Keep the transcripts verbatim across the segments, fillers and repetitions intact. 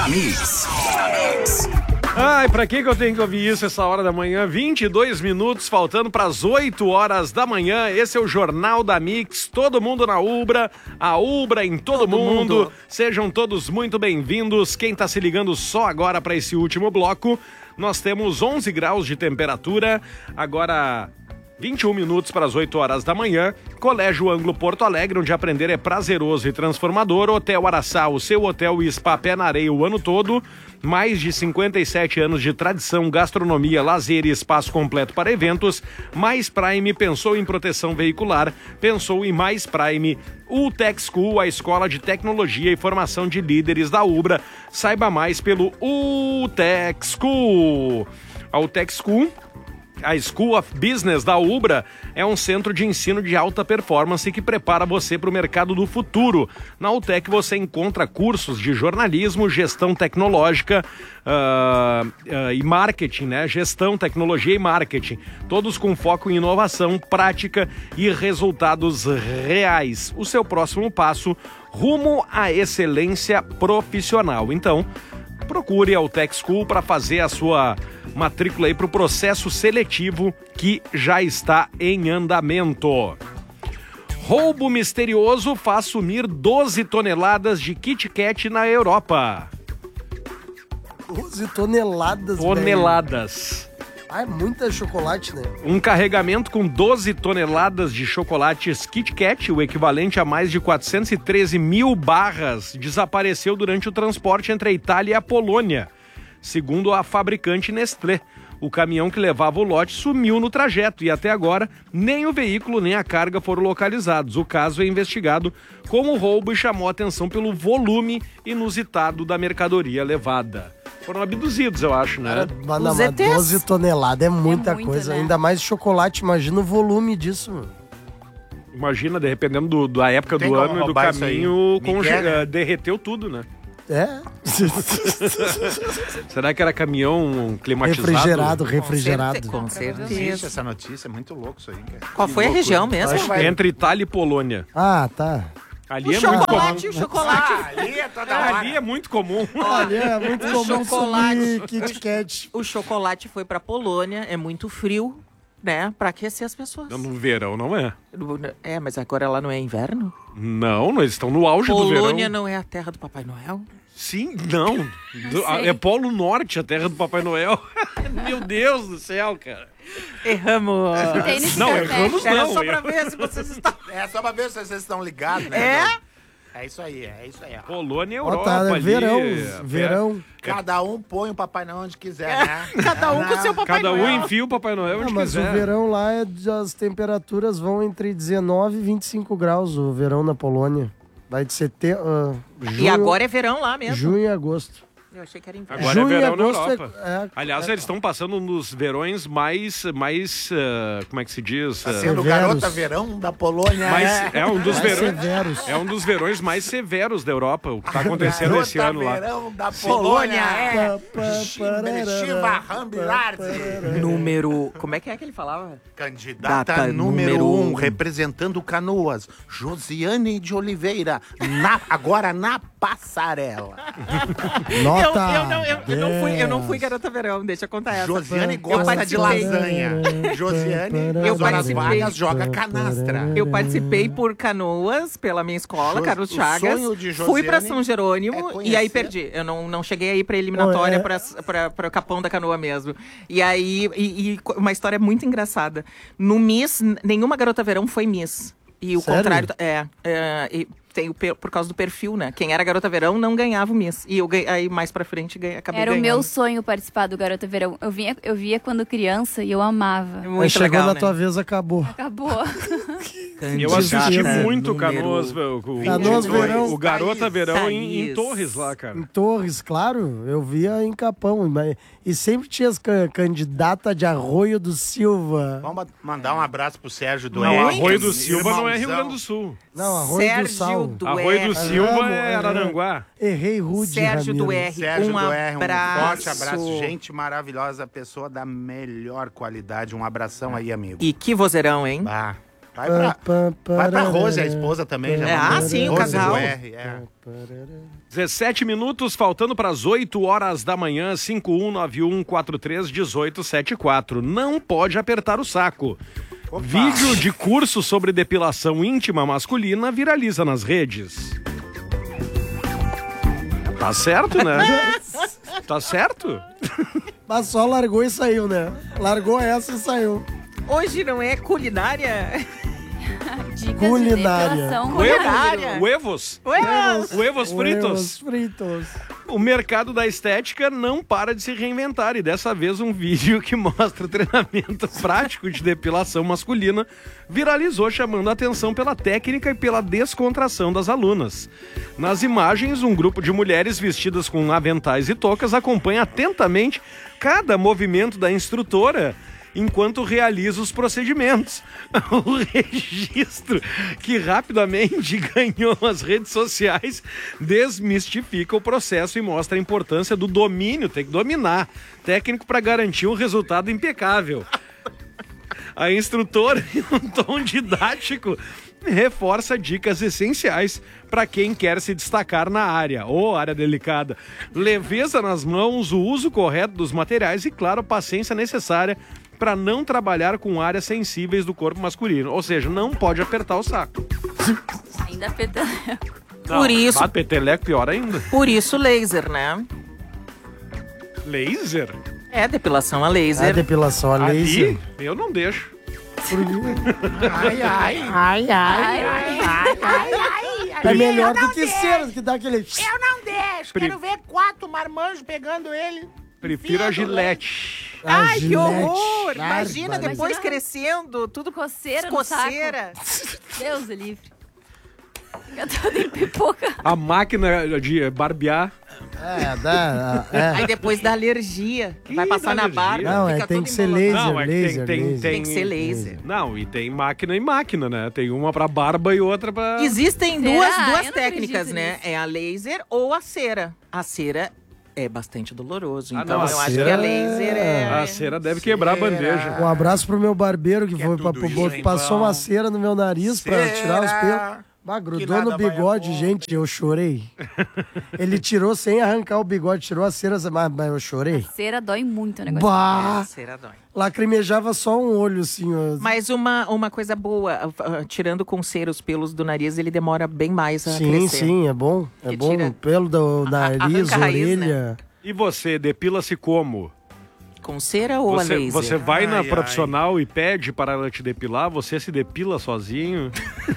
na Mix. Ai, pra que que eu tenho que ouvir isso essa hora da manhã? vinte e dois minutos, faltando pras oito horas da manhã. Esse é o Jornal da Mix. Todo mundo na Ubra, a Ubra em todo, todo mundo. mundo. Sejam todos muito bem-vindos. Quem tá se ligando só agora pra esse último bloco, nós temos onze graus de temperatura. Agora... vinte e um minutos para as oito horas da manhã, Colégio Ângulo Porto Alegre, onde aprender é prazeroso e transformador. Hotel Araçá, o seu hotel e spa pé na areia o ano todo. Mais de cinquenta e sete anos de tradição, gastronomia, lazer e espaço completo para eventos. Mais Prime pensou em proteção veicular, pensou em Mais Prime. U Tech School, a escola de tecnologia e formação de líderes da Ubra. Saiba mais pelo U Tech School. A U Tech School... A School of Business da Ubra é um centro de ensino de alta performance que prepara você para o mercado do futuro. Na U T E C você encontra cursos de jornalismo, gestão tecnológica uh, uh, e marketing, né? Gestão, tecnologia e marketing. Todos com foco em inovação, prática e resultados reais. O seu próximo passo rumo à excelência profissional. Então, procure a U T E C School para fazer a sua matrícula aí para o processo seletivo que já está em andamento. Roubo misterioso faz sumir doze toneladas de Kit Kat na Europa. doze toneladas, Toneladas. Velho. Ah, é muita chocolate, né? Um carregamento com doze toneladas de chocolates Kit Kat, o equivalente a mais de quatrocentos e treze mil barras, desapareceu durante o transporte entre a Itália e a Polônia. Segundo a fabricante Nestlé, o caminhão que levava o lote sumiu no trajeto e até agora nem o veículo nem a carga foram localizados. O caso é investigado como roubo e chamou a atenção pelo volume inusitado da mercadoria levada. Foram abduzidos, eu acho, né? Mas, não, mas doze toneladas é muita é muito, coisa. Né? Ainda mais chocolate, imagina o volume disso. Mano. Imagina, dependendo do, da época Tem do ano e do caminho, conge... uh, derreteu tudo, né? É? Será que era caminhão climatizado? Refrigerado, refrigerado. Com certeza. Com certeza. Essa notícia é muito louco isso aí, cara. Qual foi a região mesmo? Entre Itália e Polônia. Ah, tá. Ali o é chocolate, muito o chocolate. Ah, ali é toda é, hora. Ali é muito comum. Ali é muito o comum chocolate, Kit Kat. O chocolate foi pra Polônia, é muito frio, né? Pra aquecer as pessoas. No verão não é. É, mas agora lá não é inverno? Não, eles estão no auge Polônia do verão. Polônia não é a terra do Papai Noel? Sim, não. Do, é Polo Norte, a terra do Papai Noel. Meu Deus do céu, cara. Erramos. Não, erramos não. Era só pra ver se vocês estão... É só pra ver se vocês estão ligados, né? É? É isso aí, é isso aí. Polônia e Ó, Europa tá, ali. verão, verão. Cada um põe o Papai Noel onde quiser, né? Cada um é, com o seu Papai Cada Noel. um enfia o Papai Noel onde Não, mas quiser. o verão lá, é, as temperaturas vão entre dezenove e vinte e cinco graus, o verão na Polônia. Vai de setembro... Uh, e agora é verão lá mesmo. Junho e agosto. Eu achei que era inverno. Agora Junho é verão e na agosto Europa. É, é, Aliás, é, eles estão passando nos verões mais, mais uh, como é que se diz? Tá sendo Severos. garota verão da Polônia. Mais, é. é um dos mais verões, severos. é um dos verões mais severos da Europa, o que está acontecendo Garota esse ano lá. verão da Polônia. É. Shiva Número... Como é que é que ele falava? Candidata Data número número um, um. representando Canoas, Josiane de Oliveira, na, agora na passarela. Nota Eu, eu, não, eu, eu não fui, eu não fui garota verão, deixa eu contar essa. Josiane Eu gosta de participei. lasanha. Josiane, Eu nas horas participei. vagas, joga canastra. Eu participei por Canoas, pela minha escola, Jo- Carlos o Chagas. sonho de Fui pra Josiane São Jerônimo é e conhecer- aí perdi. Eu não, não cheguei aí pra eliminatória, Oh, é- pra, pra, pra Capão da Canoa mesmo. E aí, e, e uma história muito engraçada. No Miss, n- nenhuma garota verão foi Miss. E o Sério? contrário, é, é e tem o, per- por causa do perfil, né? Quem era garota verão não ganhava o Miss. E eu ganhei, aí mais pra frente ganhei, acabei Era o ganhando. meu sonho participar do Garota Verão. Eu, vinha, eu via quando criança e eu amava. Muito Aí chegou legal, na né? tua vez, acabou. Acabou. Eu assisti Candidata muito número Canoas, o, o, Canoas o, Verão. o Garota Thaís. Verão em, em Thaís. Torres lá, cara. Em Torres, claro, eu via em Capão. Mas, e sempre tinha as ca- candidata de Arroio do Silva. Vamos mandar um abraço pro Sérgio do Não, Oeste. Arroio do Silva não é Rio Irmãozão. Grande do Sul. Não, Arroio do Sérgio Sal. do Arroio do R. Silva Amo, é é. Araranguá. Errei rude, Sérgio do Ramiro. R. Sérgio um do R, um abraço. forte abraço. Gente maravilhosa, pessoa da melhor qualidade. Um abração aí, amigo. E que vozeirão, hein? Bah. Vai pra, vai pra Rose, a esposa também. Já É, ah, sim, o Rose casal. do R, é. dezessete minutos, faltando para as oito horas da manhã, cinco um nove um quatro três um oito sete quatro. Não pode apertar o saco. Opa. Vídeo de curso sobre depilação íntima masculina viraliza nas redes. Tá certo, né? Tá certo? Mas só largou e saiu, né? Largou essa e saiu. Hoje não é culinária? Dicas Culinária. de depilação com Culinária. Evandro. Huevos. Ué, Huevos fritos. Huevos fritos. O mercado da estética não para de se reinventar e dessa vez um vídeo que mostra o treinamento prático de depilação masculina viralizou, chamando a atenção pela técnica e pela descontração das alunas. Nas imagens, um grupo de mulheres vestidas com aventais e toucas acompanha atentamente cada movimento da instrutora enquanto realiza os procedimentos. O registro, que rapidamente ganhou as redes sociais, desmistifica o processo e mostra a importância do domínio, tem que dominar, técnico para garantir um resultado impecável. A instrutora, em um tom didático, reforça dicas essenciais para quem quer se destacar na área, ou área delicada. Leveza nas mãos, o uso correto dos materiais e, claro, paciência necessária para não trabalhar com áreas sensíveis do corpo masculino. Ou seja, não pode apertar o saco. Ainda peteleco. Por isso- Ah, peteleco, pior ainda. por isso laser, né? Laser? É, depilação a A laser. depilação a laser. Ali, eu não deixo. Ai, ai. Ai, ai, ai, ai, ai, ai. É melhor Eu não do que deixo. cera, que dá aquele... Eu não deixo. Pri- Quero ver quatro marmanjos pegando ele. Prefiro a Enfiando Gillette. Ai, que Gillette. horror! Imagina Bárbara. depois Imagina. crescendo, tudo Coceira no coceira. saco. Deus é livre. Fica toda em pipoca. A máquina de barbear. É, dá... é. Aí depois dá alergia. Vai Ih, passar dá na alergia. barba. Não, fica é, tem todo que ser embolado. laser, Não, é que tem- laser, tem- laser. Tem que ser laser. Não, e tem máquina e máquina, né? Tem uma pra barba e outra pra... Existem Será? duas, Eu duas não técnicas, acredito né? nisso. É a laser ou a cera. A cera é bastante doloroso. Ah, Então não, a eu acho que cera- a laser é. A cera deve quebrar a bandeja. Um abraço pro meu barbeiro que, Que foi é pra, tudo pro- isso, passou então. uma cera no meu nariz pra Cera. tirar os pelos. Bah, Que grudou nada no vai bigode, a bom. gente, eu chorei. Ele tirou sem arrancar o bigode, tirou a cera, mas, mas eu chorei. Cera dói muito o negócio. Bah! A cera dói. Lacrimejava só um olho, assim, ó. Mas uma, uma coisa boa, ah, ah, tirando com cera os pelos do nariz, ele demora bem mais a Sim, crescer. sim, é bom. É Que bom, tira- o pelo do nariz, arranca a raiz, né? orelha. E você, depila-se como? Com cera ou a Você, laser? você vai na Ai, profissional e pede para ela te depilar, você se depila sozinho?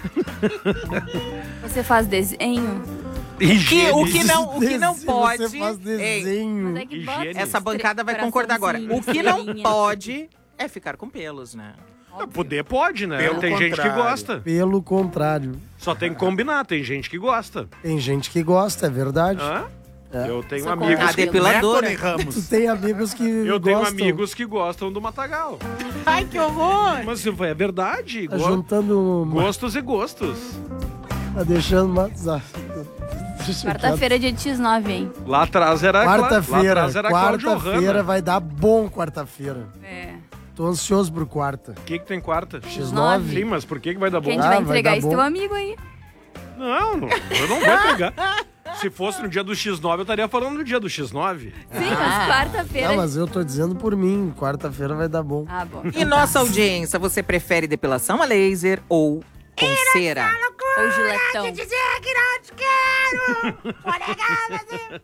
Você faz desenho. Que- o que não, o que não Se pode... Você faz Ei, desenho. Mas é que Higiene. bota essa esses bancada vai tra- concordar agora. O que não estrelinha. pode é ficar com pelos, né? Poder pode, né? Pelo tem gente que contrário. gosta. Pelo contrário. Só tem que combinar, tem gente que gosta. Tem gente que gosta, é verdade. Hã? É. Eu tenho Sou amigos contra. A que... depiladora. Né, Tony Ramos? Tu tem amigos que Eu tenho gostam. amigos que gostam do matagal. Ai, que horror. Mas é verdade. Tá go- juntando... uma- Gostos e gostos. Tá deixando mais... Ah, deixa Quarta-feira é dia de X nove, hein? Lá atrás era... Cla- lá Quarta-feira. atrás era Cláudio Quarta-feira Hanna. vai dar bom quarta-feira. É. Tô ansioso pro quarta. O que que tem quarta? X Sim, nove. mas por que que vai dar bom? Quem Ah, vai vai entregar dar esse bom. teu amigo aí? Não, não, eu não vou pegar. Se fosse no dia do X nove, eu estaria falando do dia do X nove. Sim, mas quarta-feira. Não, mas eu tô dizendo por mim. Quarta-feira vai dar bom. Ah, bom. E nossa audiência, você prefere depilação a laser ou com cera? Ou giletão. Quer dizer que não te quero. Polegar, você...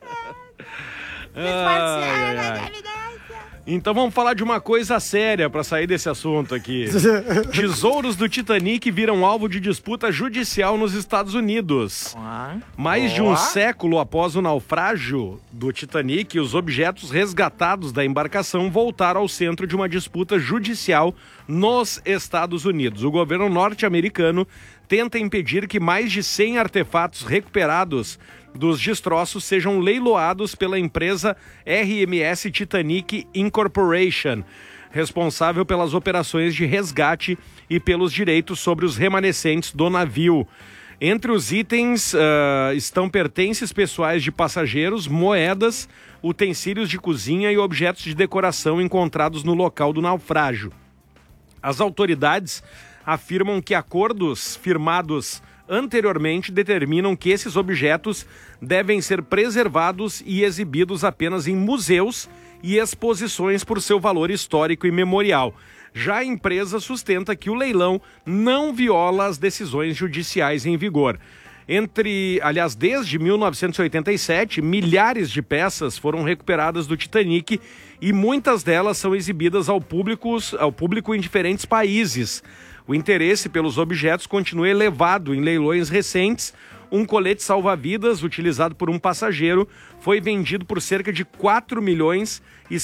Ai, ai, ai. Então vamos falar de uma coisa séria para sair desse assunto aqui. Tesouros do Titanic viram alvo de disputa judicial nos Estados Unidos. Ah, Mais de um século após o naufrágio do Titanic, os objetos resgatados da embarcação voltaram ao centro de uma disputa judicial nos Estados Unidos. O governo norte-americano tenta impedir que mais de cem artefatos recuperados dos destroços sejam leiloados pela empresa R M S Titanic Incorporation, responsável pelas operações de resgate e pelos direitos sobre os remanescentes do navio. Entre os itens uh, estão pertences pessoais de passageiros, moedas, utensílios de cozinha e objetos de decoração encontrados no local do naufrágio. As autoridades afirmam que acordos firmados anteriormente determinam que esses objetos devem ser preservados e exibidos apenas em museus e exposições por seu valor histórico e memorial. Já a empresa sustenta que o leilão não viola as decisões judiciais em vigor. Entre, aliás, desde mil novecentos e oitenta e sete, milhares de peças foram recuperadas do Titanic e muitas delas são exibidas ao público, ao público em diferentes países. O interesse pelos objetos continua elevado em leilões recentes. Um colete salva-vidas utilizado por um passageiro foi vendido por cerca de quatro milhões e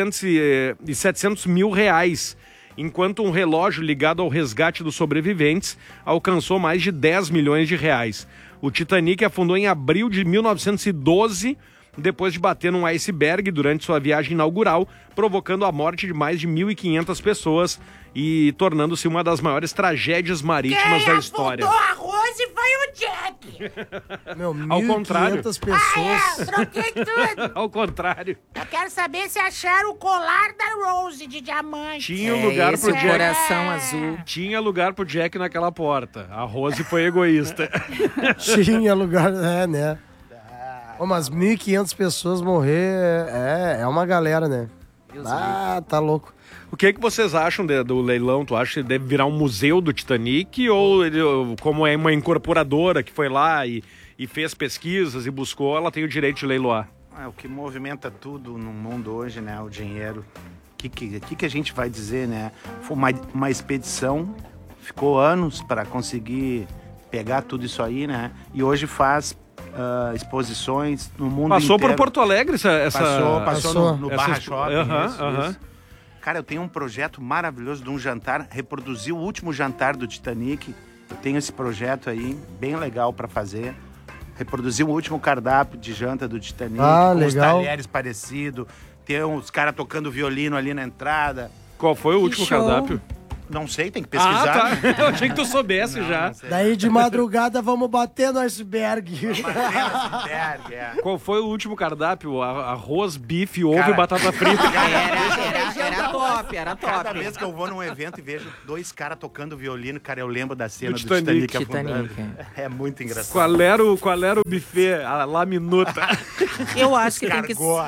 setecentos mil reais, enquanto um relógio ligado ao resgate dos sobreviventes alcançou mais de dez milhões de reais. O Titanic afundou em abril de mil novecentos e doze, depois de bater num iceberg durante sua viagem inaugural, provocando a morte de mais de mil e quinhentas pessoas e tornando-se uma das maiores tragédias marítimas Quem da história. afundou a Rose foi o Jack. Meu, Ao contrário. mil e quinhentas Ah, é, pessoas. troquei tudo. Ao contrário, Eu quero saber se acharam o colar da Rose de diamante. tinha É, lugar esse pro Jack. coração azul. Tinha lugar pro Jack naquela porta. A Rose foi egoísta. Tinha lugar, é, né? Ô, mas mil e quinhentas pessoas morrer é, é uma galera, né? Ah, tá louco. O que, que vocês acham de- do leilão? Tu acha que deve virar um museu do Titanic ou ele, como é uma incorporadora que foi lá e, e fez pesquisas e buscou, ela tem o direito de leiloar? É, o que movimenta tudo no mundo hoje, né? O dinheiro. O que, que, que, que a gente vai dizer, né? Foi uma, uma expedição, ficou anos para conseguir pegar tudo isso aí, né? E hoje faz ah, exposições no mundo Passou inteiro. por Porto Alegre essa... essa... Passou, passou, Passou. no, no Essa Barra expo- Shopping. Aham, isso, aham. isso. Cara, eu tenho um projeto maravilhoso de um jantar, reproduzir o último jantar do Titanic. Eu tenho esse projeto aí, bem legal para fazer. Reproduzir o último cardápio de janta do Titanic, Ah, com os legal. talheres parecidos. Ter uns caras tocando violino ali na entrada. Qual foi o último show. cardápio? Não sei, tem que pesquisar. Ah, né? tá. Eu achei que tu soubesse Não, já. não sei. Daí de madrugada vamos bater no iceberg. Iceberg, é. Qual foi o último cardápio? A- Arroz, bife, ovo Cara. e batata frita. Era, era, era top, era Cada top. vez que eu vou num evento e vejo dois caras tocando violino, cara, eu lembro da cena Do do Titanic. Titanic, afundando. Titanic. É muito engraçado. Qual era o, qual era o buffet? A lá minuta. Eu acho que tem que Cargou.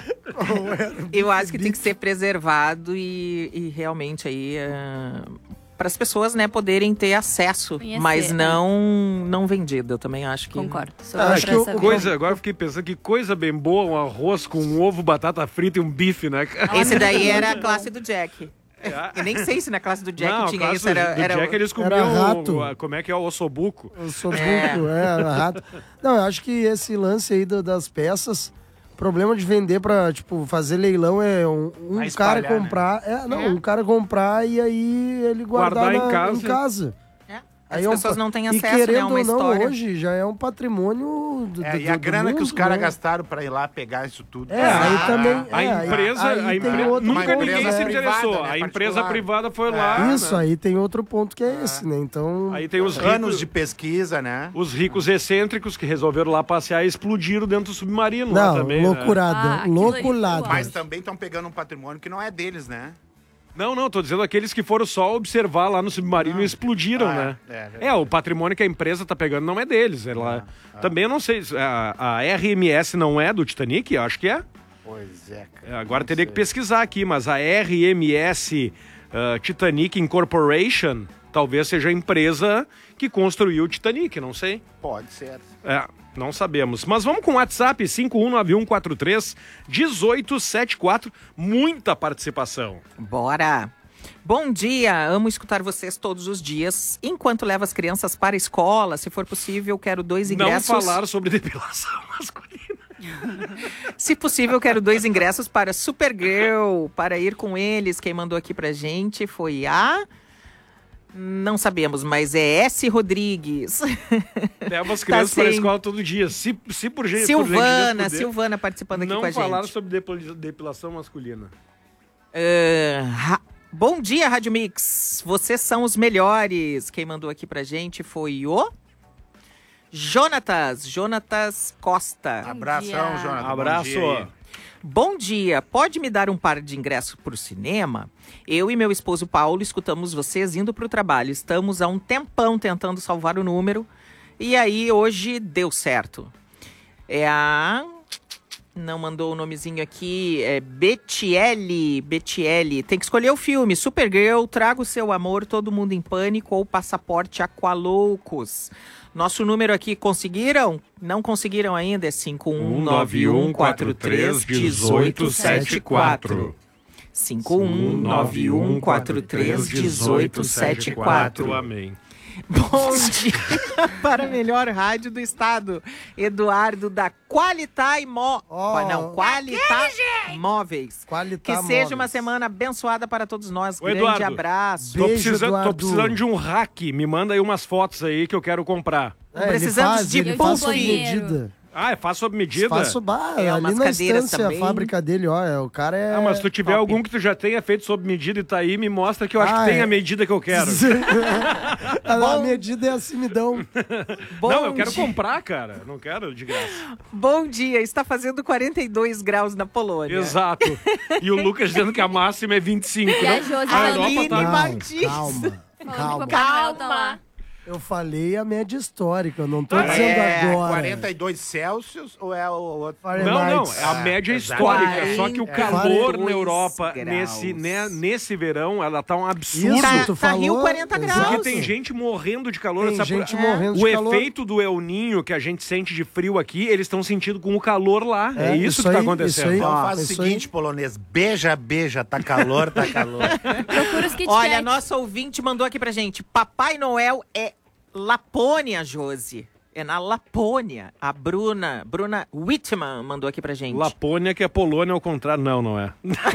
Eu acho que tem que ser preservado e, e realmente aí para as pessoas, né, poderem ter acesso, Conhecer, mas né? não não vendido. Eu também acho que Concordo. Sou Ah, contra acho que o- essa o visão. Coisa, agora eu fiquei pensando que coisa bem boa, um arroz com um ovo, batata frita e um bife, né? Esse daí era a classe do Jack. É. Eu nem sei se na classe do Jack Não, tinha classe isso. Era, do era... Jack eles Era comiam rato. o- como é que é o ossobuco. Eu sou buco, é, rato. Não, eu acho que esse lance aí do- das peças, o problema de vender pra, tipo, fazer leilão é um, um Vai cara espalhar, comprar. É, não, um cara comprar e aí ele guardar, Guardar em na- casa. em casa. É. Aí As é um pessoas pa- não têm e acesso, né, querendo a uma ou não, história. hoje já é um patrimônio do, É, do- e a do grana que mundo, os caras né? gastaram pra ir lá pegar isso tudo. É, aí Ah, também... A é, aí- empresa, aí a tem empresa outro nunca ponto, ninguém né? se interessou. privada, né, A empresa particular. privada foi lá. Isso, né? aí tem outro ponto que é esse, né? Então... Aí tem os Anos ricos, de pesquisa, né? os ricos excêntricos que resolveram lá passear e explodiram dentro do submarino lá Não, também. Né? loucurada, Ah, aquilo aí foi louculada. uau. Mas também estão pegando um patrimônio que não é deles, né? Não, não, tô dizendo aqueles que foram só observar lá no submarino e explodiram, Ah, né? é, é. É, o patrimônio que a empresa tá pegando não é deles. Ela... Também eu não sei, se a, a R M S não é do Titanic? Eu acho que é. Pois é, É, cara. Agora Não teria sei. que pesquisar aqui, mas a R M S ah, Titanic Incorporation talvez seja a empresa que construiu o Titanic, não sei. Pode ser. É, não sabemos. Mas vamos com o WhatsApp cinco um nove um quatro três um oito sete quatro. Muita participação. Bora! Bom dia, amo escutar vocês todos os dias. Enquanto levo as crianças para a escola, se for possível, quero dois ingressos. Não falar sobre depilação masculina. Se possível, quero dois ingressos para Supergirl, para ir com eles. Quem mandou aqui pra gente foi a... Não sabemos, mas é S. Rodrigues. Leva as Tá crianças para a sem- escola todo dia. Se, se por jeito Silvana, Silvana participando aqui não com a falar gente. sobre depil- depilação masculina. Ah, ra- Bom dia, Rádio Mix. Vocês são os melhores. Quem mandou aqui pra gente foi o Jonatas, Jonatas Costa. Abração, dia. Jonathan. Abraço. Bom dia aí. Bom dia, pode me dar um par de ingressos pro cinema? Eu e meu esposo Paulo escutamos vocês indo pro trabalho. Estamos há um tempão tentando salvar o número. E aí, hoje deu certo. É a... Não mandou o nomezinho aqui. É Betiele. Betiele. Tem que escolher o filme. Supergirl, Traga o Seu Amor, Todo Mundo em Pânico ou Passaporte Aqualoucos. Nosso número aqui, conseguiram? Não conseguiram ainda? É cinco um nove um quatro três um oito sete quatro. cinco um nove um quatro três um oito sete quatro. Amém. Bom dia para a melhor rádio do estado. Eduardo da Qualitá Imó... Oh. Não, Qualitá Móveis. Qualitá Que seja Móveis. uma semana abençoada para todos nós. Ô, Grande Eduardo, abraço. Tô Beijo, precisando, tô Eduardo. precisando de um hack. Me manda aí umas fotos aí que eu quero comprar. É, ele Precisamos faz, de ele puff. faz sob Banheiro. medida. Ah, é fácil sob medida? Faço bar, É, ali umas na cadeiras estância, também. a fábrica dele, ó, é, o cara é... Ah, mas se tu tiver top. algum que tu já tenha feito sob medida e tá aí, me mostra que eu acho Ah, que tem é. a medida que eu quero. a medida é assim, me dão. Bom Não, eu quero dia. comprar, cara. Não quero de graça. Bom dia, está fazendo quarenta e dois graus na Polônia. Exato. E o Lucas dizendo que a máxima é vinte e cinco. E a Não? Josi A falando- Europa Aline tá... Martins. calma, Falando calma. que o Papai Noel tá lá. Eu falei a média histórica, eu não tô É dizendo agora. quarenta e dois Celsius ou é o outro? Fahrenheit. Não, não, é a média exatamente. histórica. Só que o É. calor quarenta e dois na Europa, graus. nesse, né, nesse verão, ela tá um absurdo. Isso, Tá- tu tá falou. Rio quarenta graus. Porque Exato. tem gente morrendo de calor. Tem sabe por- gente morrendo de O calor. efeito do El Ninho que a gente sente de frio aqui, eles estão sentindo com o calor lá. É, É, isso, isso que tá aí, acontecendo. isso aí. Então Ó, faz o isso seguinte, polonês. Beija, beija. Tá calor, tá calor. Procura os Kit Olha, Kat. nosso ouvinte mandou aqui pra gente. Papai Noel é Lapônia, Josi. É na Lapônia. A Bruna, Bruna Whitman mandou aqui pra gente. Lapônia, que é Polônia ao contrário. Não, não é.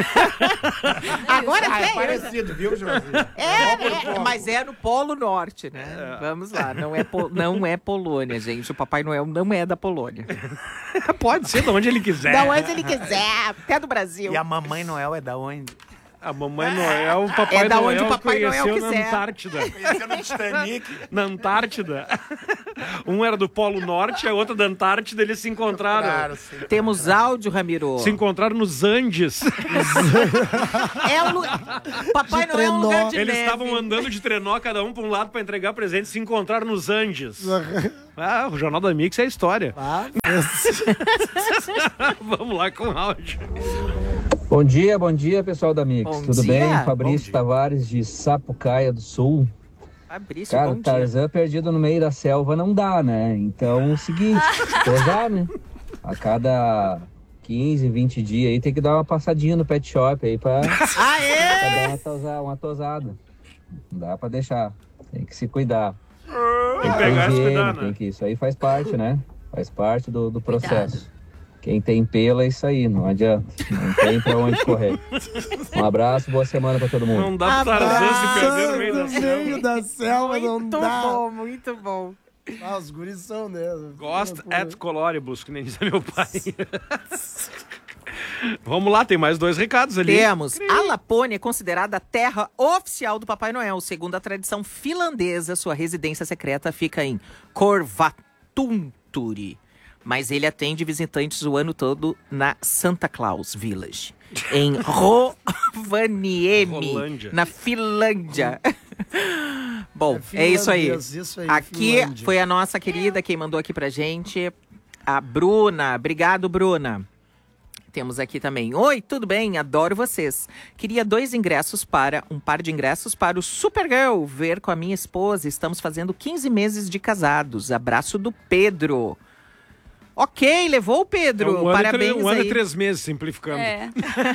Agora Ah, é tem. parecido, viu, Josi? É, é, mas é no Polo Norte, né? Vamos lá, não é, po- não é Polônia, gente. O Papai Noel não é da Polônia. Pode ser de onde ele quiser. Da onde ele quiser, até do Brasil. E a Mamãe Noel é da onde? A Mamãe Noel, o Papai É da Noel onde o Papai Noel conheceu na quiser. Antártida. Conheceu no Titanic. Na Antártida. Um era do Polo Norte, a outra da Antártida, eles se encontraram. Claro, sim. Temos áudio, Ramiro. Se encontraram nos Andes. É o lu... Papai De Noel é um lugar trenó. de Eles neve. estavam andando de trenó, cada um para um lado para entregar presente, se encontraram nos Andes. Ah, o Jornal da Mix é a história. Ah, Vamos lá com o áudio. Bom dia, bom dia, pessoal da Mix. Bom Tudo dia. bem? Fabrício Bom dia. Tavares de Sapucaia do Sul. Fabrício, Cara, bom dia. Tarzan perdido no meio da selva não dá, né? Então, é o seguinte, tosar, né? A cada quinze, vinte dias aí tem que dar uma passadinha no pet shop aí pra, pra Aê! dar uma, tosa, uma tosada. Não dá pra deixar. Tem que se cuidar. Tem que pegar e se cuidar, tem né? que, isso aí faz parte, né? Faz parte do, do processo. Quem tem pelo é isso aí, não adianta. Não tem pra onde correr. Um abraço, boa semana pra todo mundo. Não dá pro Tarzan se perder no meio da no selva. meio da selva não Muito dá. bom, muito bom. Ah, os guris são, né? Gosta et coloribus, que nem diz meu pai. Vamos lá, tem mais dois recados ali. Temos. A Lapônia é considerada a terra oficial do Papai Noel. Segundo a tradição finlandesa, sua residência secreta fica em Korvatunturi. Mas ele atende visitantes o ano todo na Santa Claus Village, em Rovaniemi, Rolândia. na Finlândia. Bom, É é isso aí. finlandês, isso aí, Aqui Finlândia. foi a nossa querida, quem mandou aqui pra gente, a Bruna. Obrigado, Bruna. Temos aqui também. Oi, tudo bem? Adoro vocês. Queria dois ingressos para, um par de ingressos para o Supergirl, ver com a minha esposa. Estamos fazendo quinze meses de casados. Abraço do Pedro. Ok, levou o Pedro. É um ano, Parabéns e tre- um ano aí. e três meses, simplificando. É.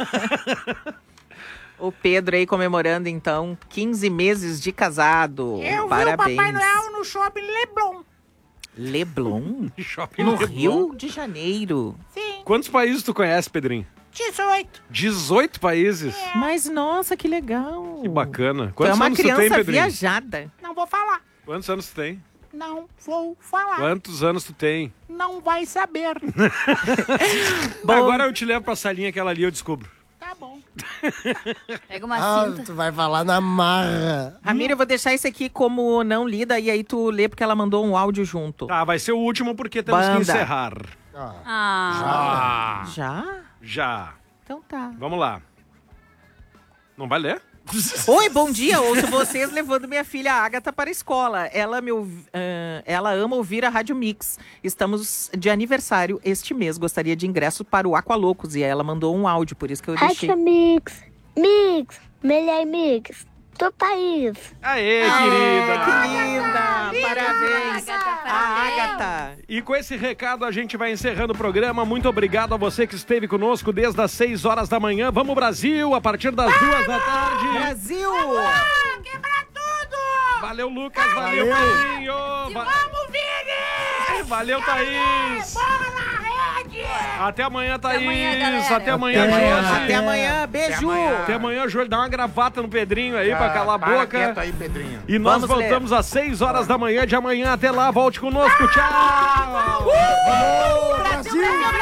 O Pedro aí comemorando, então, quinze meses de casado. Eu Parabéns. vi o Papai Noel no shopping Leblon. Leblon? Shopping No Leblon. Rio de Janeiro. Sim, Quantos países tu conhece, Pedrinho? dezoito. dezoito países. Mas, nossa, que legal. Que bacana. Tu é Quantos uma anos tu criança tem, Pedrinho? viajada. Não vou falar. Quantos anos tu tem? Não vou falar. Quantos anos tu tem? Não vai saber. Bom, Agora eu te levo pra salinha aquela ali, eu descubro. Tá bom. Pega uma Ah, cinta. tu vai falar na marra. Ramiro, eu vou deixar isso aqui como não lida e aí tu lê porque ela mandou um áudio junto. Tá, vai ser o último porque temos Banda. que encerrar. Ah. Ah, Já? Já. Então tá. Vamos lá. Não vai ler? Oi, bom dia. Ouço vocês levando minha filha Agatha para a escola. Ela, me, ouv... uh, ela ama ouvir a Rádio Mix. Estamos de aniversário este mês. Gostaria de ingressos para o Aqualocos. E ela mandou um áudio, por isso que eu deixei. Rádio Mix. Mix. Melhor Mix do país. Aê, Aê, querida! que linda! Parabéns! Agatha, A parabéns. Agatha. E com esse recado a gente vai encerrando o programa. Muito obrigado a você que esteve conosco desde as seis horas da manhã. Vamos, Brasil, a partir das duas da tarde. Brasil! Quebrar tudo! Valeu, Lucas. Valeu, Valeu. Paulinho. Va- Vamos, Vini! Valeu, Thaís. Bola na rede! Até amanhã, Thaís. amanhã, galera. Até amanhã, Até Jorge. amanhã. Até amanhã. Beijo! Até amanhã, Jorge. Dá uma gravata no Pedrinho aí pra calar a Para boca. quieto aí, Pedrinho. E nós Vamos voltamos às seis horas da manhã de amanhã. Até lá, volte conosco. Tchau! Brasil!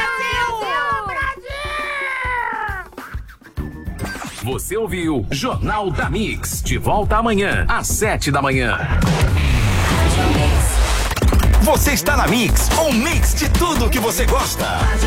Você ouviu Jornal da Mix. De volta amanhã, às sete da manhã. Você está na Mix, um mix de tudo que você gosta.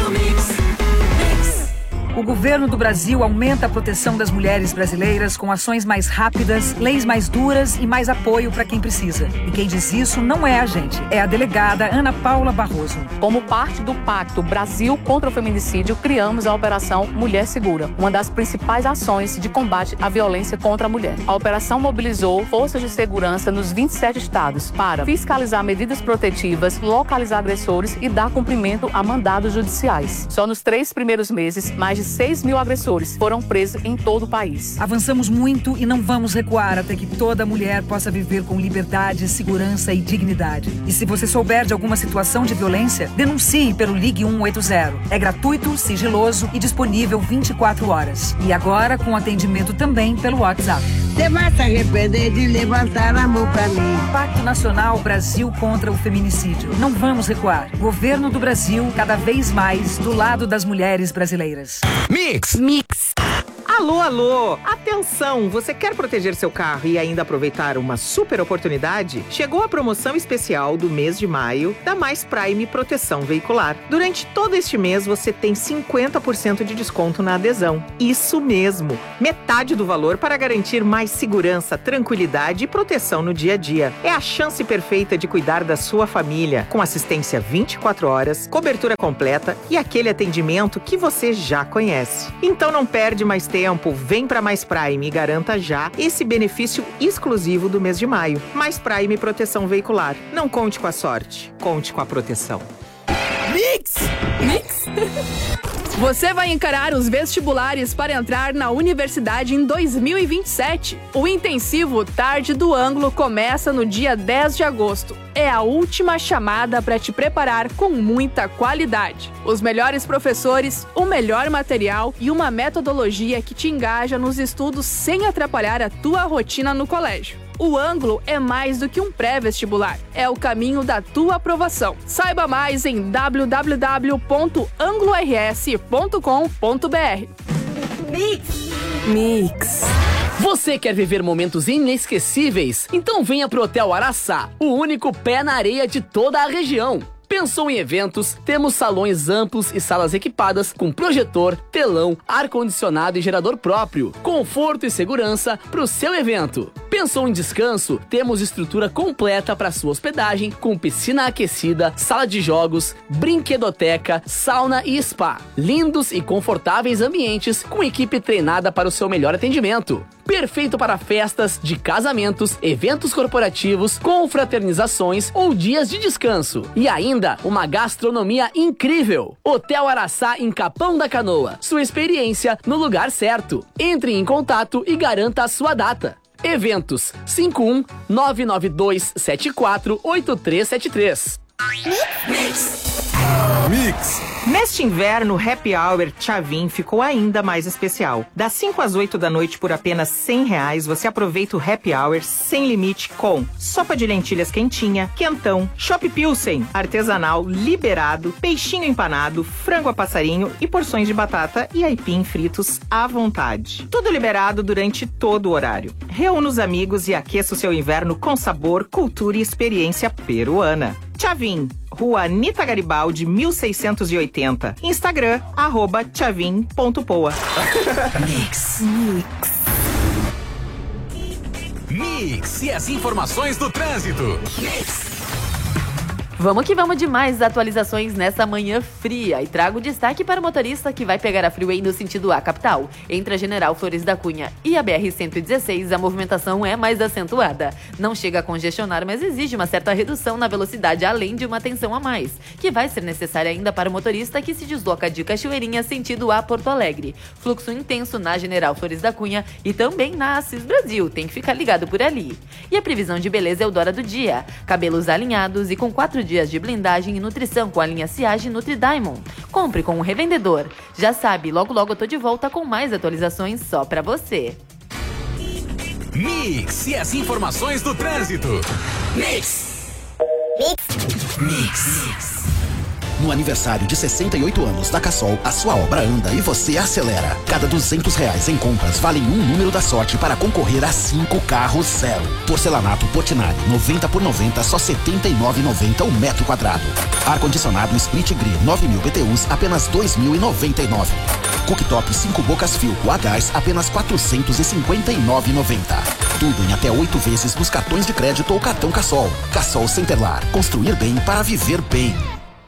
O governo do Brasil aumenta a proteção das mulheres brasileiras com ações mais rápidas, leis mais duras e mais apoio para quem precisa. E quem diz isso não é a gente, é a delegada Ana Paula Barroso. Como parte do Pacto Brasil contra o Feminicídio, criamos a Operação Mulher Segura, uma das principais ações de combate à violência contra a mulher. A operação mobilizou forças de segurança nos vinte e sete estados para fiscalizar medidas protetivas, localizar agressores e dar cumprimento a mandados judiciais. Só nos três primeiros meses, mais de seis mil agressores foram presos em todo o país. Avançamos muito e não vamos recuar até que toda mulher possa viver com liberdade, segurança e dignidade. E se você souber de alguma situação de violência, denuncie pelo Ligue um oito zero. É gratuito, sigiloso e disponível vinte e quatro horas. E agora com atendimento também pelo WhatsApp. Você vai se arrepender de levantar a mão pra mim. Pacto Nacional Brasil contra o Feminicídio. Não vamos recuar. Governo do Brasil, cada vez mais do lado das mulheres brasileiras. Mix. Mix. Alô, alô! Atenção! Você quer proteger seu carro e ainda aproveitar uma super oportunidade? Chegou a promoção especial do mês de maio da Mais Prime Proteção Veicular. Durante todo este mês você tem cinquenta por cento de desconto na adesão. Isso mesmo! Metade do valor para garantir mais segurança, tranquilidade e proteção no dia a dia. É a chance perfeita de cuidar da sua família, com assistência vinte e quatro horas, cobertura completa e aquele atendimento que você já conhece. Então não perde mais tempo. Tempo, vem para Mais Prime e garanta já esse benefício exclusivo do mês de maio. Mais Prime Proteção Veicular. Não conte com a sorte, conte com a proteção. Mix! Mix! Você vai encarar os vestibulares para entrar na universidade em dois mil e vinte e sete. O intensivo Tarde do Ângulo começa no dia dez de agosto. É a última chamada para te preparar com muita qualidade. Os melhores professores, o melhor material e uma metodologia que te engaja nos estudos sem atrapalhar a tua rotina no colégio. O Ângulo é mais do que um pré-vestibular. É o caminho da tua aprovação. Saiba mais em w w w ponto anglo r s ponto com ponto b r. Mix. Mix. Você quer viver momentos inesquecíveis? Então venha pro Hotel Araçá, o único pé na areia de toda a região. Pensou em eventos? Temos salões amplos e salas equipadas com projetor, telão, ar-condicionado e gerador próprio. Conforto e segurança para o seu evento. Pensou em descanso? Temos estrutura completa para sua hospedagem com piscina aquecida, sala de jogos, brinquedoteca, sauna e spa. Lindos e confortáveis ambientes com equipe treinada para o seu melhor atendimento. Perfeito para festas de casamentos, eventos corporativos, confraternizações ou dias de descanso. E ainda, uma gastronomia incrível. Hotel Araçá em Capão da Canoa. Sua experiência no lugar certo. Entre em contato e garanta a sua data. Eventos cinco um nove nove dois sete quatro oito três sete três. Mix. Mix. Neste inverno, o Happy Hour Tchavin ficou ainda mais especial. Das cinco às oito da noite por apenas cem reais, você aproveita o Happy Hour sem limite com sopa de lentilhas quentinha, quentão, chopp pilsen, artesanal, liberado, peixinho empanado, frango a passarinho e porções de batata e aipim fritos à vontade. Tudo liberado durante todo o horário. Reúna os amigos e aqueça o seu inverno com sabor, cultura e experiência peruana. Tchavin, Rua Anita Garibaldi, mil seiscentos e oitenta. Instagram, arroba tchavin.poa. Mix. Mix. Mix e as informações do trânsito. Mix. Vamos que vamos de mais atualizações nessa manhã fria e trago destaque para o motorista que vai pegar a Freeway no sentido A capital. Entre a General Flores da Cunha e a B R cento e dezesseis, a movimentação é mais acentuada. Não chega a congestionar, mas exige uma certa redução na velocidade, além de uma atenção a mais, que vai ser necessária ainda para o motorista que se desloca de Cachoeirinha sentido A Porto Alegre. Fluxo intenso na General Flores da Cunha e também na Assis Brasil, tem que ficar ligado por ali. E a previsão de beleza é o Dora do dia. Cabelos alinhados e com quatro dias de blindagem e nutrição com a linha Ciage Nutri Diamond. Compre com um revendedor. Já sabe, logo logo eu tô de volta com mais atualizações só pra você. Mix e as informações do trânsito. Mix. Mix. Mix. No aniversário de sessenta e oito anos da Cassol, a sua obra anda e você acelera. Cada duzentos reais em compras valem um número da sorte para concorrer a cinco carros zero. Porcelanato Portinari, noventa por noventa, só setenta e nove reais e noventa centavos o metro quadrado. Ar-condicionado Split Grid, nove mil B T Us, apenas dois mil e noventa e nove reais. Cooktop cinco bocas Philco a gás, apenas quatrocentos e cinquenta e nove reais e noventa centavos. Tudo em até oito vezes nos cartões de crédito ou cartão Cassol. Cassol Centerlar, construir bem para viver bem.